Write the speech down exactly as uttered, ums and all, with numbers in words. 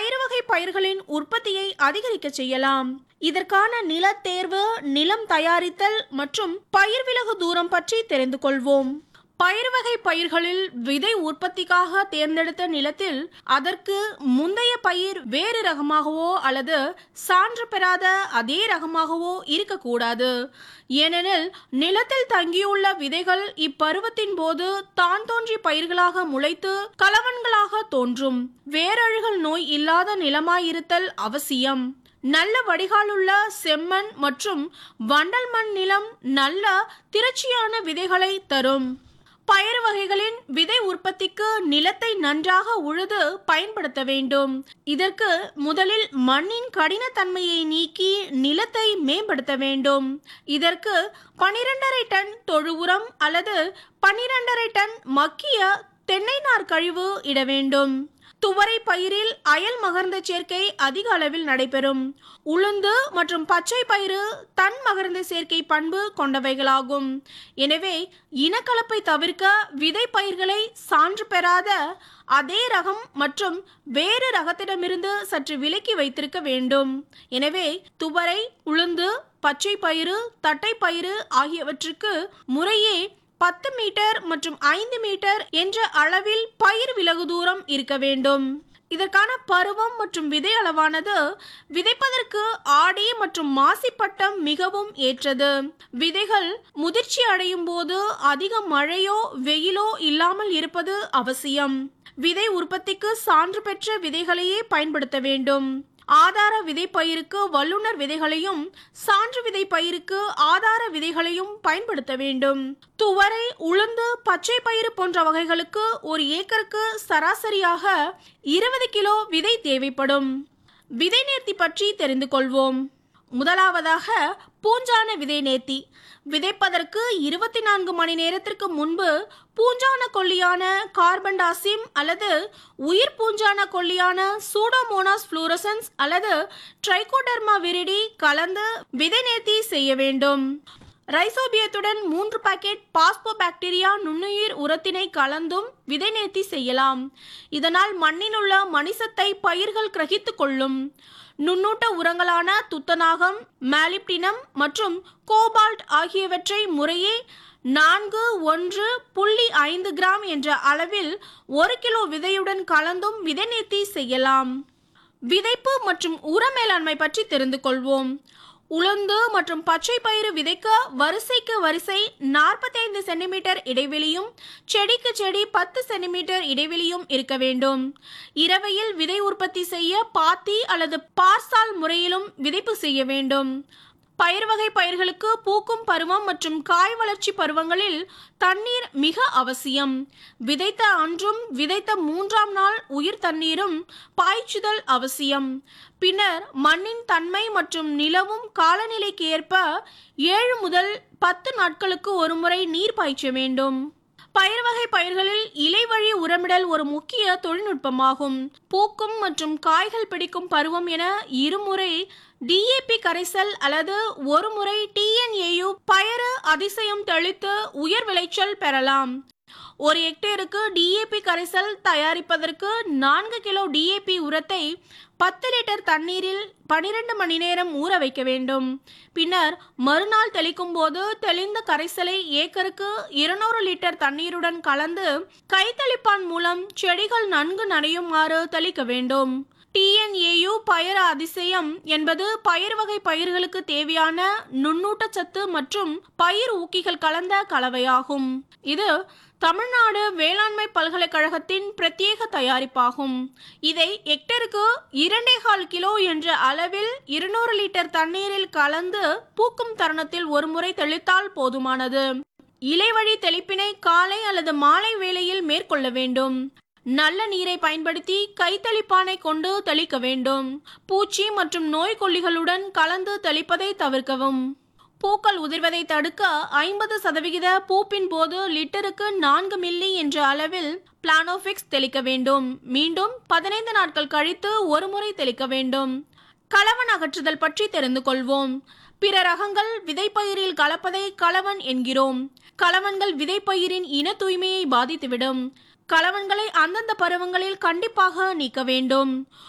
பயிர் வகை பயிர்களின் உற்பத்தியை அதிகரிக்க செய்யலாம். இதற்கான நில தேர்வு, நிலம் தயாரித்தல் மற்றும் பயிர் விலகு தூரம் பற்றி தெரிந்து கொள்வோம். பயிர் வகை பயிர்களில் விதை உற்பத்திக்காக தேர்ந்தெடுத்த நிலத்தில் அதற்கு முந்தைய பயிர் வேறு ரகமாகவோ அல்லது சான்று பெறாத அதே ரகமாகவோ இருக்கக்கூடாது. ஏனெனில் நிலத்தில் தங்கியுள்ள விதைகள் இப்பருவத்தின் போது தான் தோன்றி பயிர்களாக முளைத்து கலவன்களாக தோன்றும். வேரழுகல் நோய் இல்லாத நிலமாயிருத்தல் அவசியம். நல்ல வடிகாலுள்ள செம்மண் மற்றும் வண்டல் மண் நிலம் நல்ல திரட்சியான விதைகளை தரும். பயிர் வகைகளின் விதை உற்பத்திக்கு நிலத்தை நன்றாக உழுது பயன்படுத்த வேண்டும். இதற்கு முதலில் மண்ணின் கடினத்தன்மையை நீக்கி நிலத்தை மேம்படுத்த வேண்டும். இதற்கு பனிரெண்டரை டன் தொழு உரம் அல்லது பனிரெண்டரை டன் மக்கிய தென்னை நார் கழிவு இட வேண்டும். துவரை பயிரில் அயல் மகர்ந்த சேர்க்கை அதிக அளவில் நடைபெறும். உளுந்து மற்றும் பச்சை பயிறு தன் மகர்ந்த சேர்க்கை பண்பு கொண்டவைகளாகும். எனவே இனக்கலப்பை தவிர்க்க விதை பயிர்களை சான்று பெறாத அதே ரகம் மற்றும் வேறு ரகத்திடமிருந்து சற்று விலக்கி வைத்திருக்க வேண்டும். எனவே துவரை, உளுந்து, பச்சை பயிறு, தட்டை பயிறு ஆகியவற்றுக்கு முறையே பத்து மீட்டர் மற்றும் ஐந்து மீட்டர் என்ற அளவில் பயிர் விலகு தூரம் இருக்க வேண்டும். இதற்கான பருவம் மற்றும் விதை அளவானது விதைப்பதற்கு ஆடி மற்றும் மாசி பட்டம் மிகவும் ஏற்றது. விதைகள் முதிர்ச்சி அடையும் போது அதிக மழையோ வெயிலோ இல்லாமல் இருப்பது அவசியம். விதை உற்பத்திக்கு சான்று பெற்ற விதைகளையே பயன்படுத்த வேண்டும். ஆதார விதை பயிருக்கு வல்லுநர் விதைகளையும் சான்று விதை பயிருக்கு ஆதார விதைகளையும் பயன்படுத்த வேண்டும். துவரை, உளுந்து, பச்சை பயிறு போன்ற வகைகளுக்கு ஒரு ஏக்கருக்கு சராசரியாக இருபது கிலோ விதை தேவைப்படும். விதை நேர்த்தி பற்றி தெரிந்து கொள்வோம். முதலாவதாக பூஞ்சான விதை நேர்த்தி. விதைப்பதற்கு இருபத்தி நான்கு மணி நேரத்திற்கு முன்பு பூஞ்சான கொல்லியான கார்பன்டாசிம் அல்லது உயிர் பூஞ்சான கொல்லியான சூடோமோனாஸ் ஃப்ளூரசன்ஸ் அல்லது ட்ரைகோடர்மா விரிடி கலந்து விதை நேர்த்தி செய்ய வேண்டும். ரைசோபியத்துடன் மூன்று பாக்கெட் பாஸ்போபாக்டீரியா நுண்ணுயிர் உரத்தினை கலந்தும் விதை நேர்த்தி செய்யலாம். இதனால் மண்ணில் உள்ள மணிசத்தை பயிர்கள் கிரகித்துக் கொள்ளும். நுண்ணூட்ட உரங்களான துத்தநாகம், மாலிப்டினம் மற்றும் கோபால்ட் ஆகியவற்றை முறையே நான்கு ஒன்று புள்ளி ஐந்து கிராம் என்ற அளவில் ஒரு கிலோ விதையுடன் கலந்தும் விதை நேர்த்தி செய்யலாம். விதைப்பு மற்றும் உர மேலாண்மை பற்றி தெரிந்து கொள்வோம். உளுந்து மற்றும் பச்சை பயிறு விதைக்க வரிசைக்கு வரிசை நாற்பத்தி ஐந்து சென்டிமீட்டர் இடைவெளியும் செடிக்கு செடி பத்து சென்டிமீட்டர் இடைவெளியும் இருக்க வேண்டும். இரவையில் விதை உற்பத்தி செய்ய பாத்தி அல்லது பார்சால் முறையிலும் விதைப்பு செய்ய வேண்டும். பயிர் வகை பயிர்களுக்கு பூக்கும் பருவம் மற்றும் காய் வளர்ச்சி பருவங்களில் தண்ணீர் மிக அவசியம். விதைத்த அன்றும் விதைத்த மூன்றாம் நாள் உயிர் தண்ணீரும் பாய்ச்சுதல் அவசியம். பின்னர் மண்ணின் தன்மை மற்றும் நிலவும் காலநிலைக்கு ஏற்ப ஏழு முதல் பத்து நாட்களுக்கு ஒரு முறை நீர் பாய்ச்ச வேண்டும். பயிர் வகை பயிர்களில் இலைவழி உரமிடல் ஒரு முக்கிய தொழில்நுட்பமாகும். பூக்கும் மற்றும் காய்கள் பிடிக்கும் பருவம் என இருமுறை டிஏபி கரைசல் அல்லது ஒரு முறை டிஎன்ஏயு பயறு அதிசயம் தெளித்து உயர் விளைச்சல் பெறலாம். ஒரு ஹெக்டேருக்கு டிஏபி கரைசல் தயாரிப்பதற்கு நான்கு கிலோ டிஏபி உரத்தை பத்து லிட்டர் தண்ணீரில் பனிரெண்டு மணி நேரம் ஊற வைக்க வேண்டும். பின்னர் மறுநாள் தெளிக்கும் போது தெளிந்த கரைசலை ஏக்கருக்கு இருநூறு லிட்டர் தண்ணீருடன் கலந்து கைத்தளிப்பான் மூலம் செடிகள் நன்கு நனையுமாறு தெளிக்க வேண்டும். டிஎன்ஏயு பயறு அதிசயம் என்பது பயிர் வகை பயிர்களுக்கு தேவையான நுண்ணூட்டச்சத்து மற்றும் பயிர் ஊக்கிகள் கலந்த கலவையாகும். இது தமிழ்நாடு வேளாண்மை பல்கலைக்கழகத்தின் பிரத்யேக தயாரிப்பாகும். இதை ஹெக்டருக்கு இரண்டே கால் கிலோ என்ற அளவில் இருநூறு லிட்டர் தண்ணீரில் கலந்து பூக்கும் தருணத்தில் ஒரு முறை தெளித்தால் போதுமானது. இலைவழி தெளிப்பினை காலை அல்லது மாலை வேளையில் மேற்கொள்ள வேண்டும். நல்ல நீரை பயன்படுத்தி கைத்தளிப்பானை கொண்டு தெளிக்க வேண்டும். பூச்சி மற்றும் நோய்க்கொல்லிகளுடன் கலந்து தெளிப்பதை தவிர்க்கவும். பூக்கள் உதிர்வதை தடுக்க ஐம்பது சதவிகித பூப்பின் போது லிட்டருக்கு நான்கு மில்லி என்ற அளவில் பிளானோஃபிக்ஸ் தெளிக்க வேண்டும். மீண்டும் பதினைந்து நாட்கள் கழித்து ஒரு முறை தெளிக்க வேண்டும். களவன் அகற்றுதல் பற்றி தெரிந்து கொள்வோம். பிற ரகங்கள் விதைப்பயிரில் கலப்பதை களவன் என்கிறோம். களவன்கள் விதைப்பயிரின் இன தூய்மையை பாதித்துவிடும். களவன்களை அந்தந்த பருவங்களில் கண்டிப்பாக நீக்க வேண்டும்.